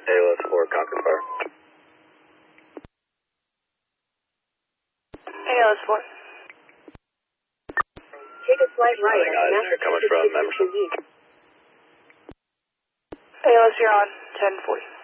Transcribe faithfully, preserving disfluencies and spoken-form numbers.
A L S four, Concord Fire. A L S four. Take a slight right Other guys at are coming from Emerson. A L S, you're on ten forty.